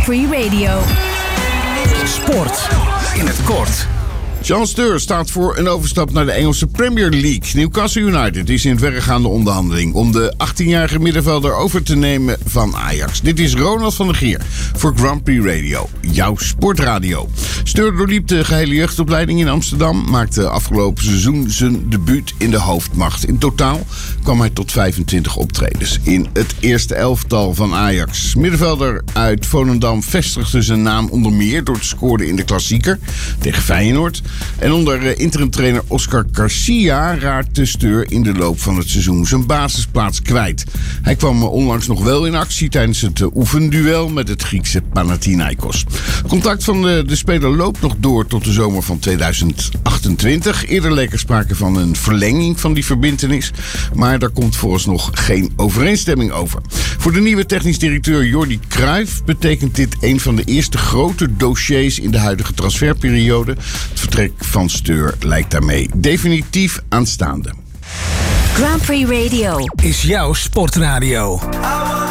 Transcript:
Prix Radio. Sport in het kort. John Steur staat voor een overstap naar de Engelse Premier League. Newcastle United is in verregaande onderhandeling om de 18-jarige middenvelder over te nemen van Ajax. Dit is Ronald van der Gier voor Grand Prix Radio, jouw sportradio. Steur doorliep de gehele jeugdopleiding in Amsterdam, maakte afgelopen seizoen zijn debuut in de hoofdmacht. In totaal kwam hij tot 25 optredens in het eerste elftal van Ajax. Middenvelder uit Volendam vestigde zijn naam onder meer door te scoren in de klassieker tegen Feyenoord. En onder interimtrainer Oscar Garcia raakte Steur in de loop van het seizoen zijn basisplaats kwijt. Hij kwam onlangs nog wel in actie tijdens het oefenduel met het Griekse Panathinaikos. Het contract van de speler loopt nog door tot de zomer van 2028. Eerder leek er sprake van een verlenging van die verbintenis, maar daar komt vooralsnog geen overeenstemming over. Voor de nieuwe technisch directeur Jordi Cruijff betekent dit een van de eerste grote dossiers in de huidige transferperiode. Het vertrek van Steur lijkt daarmee definitief aanstaande. Grand Prix Radio Is jouw sportradio.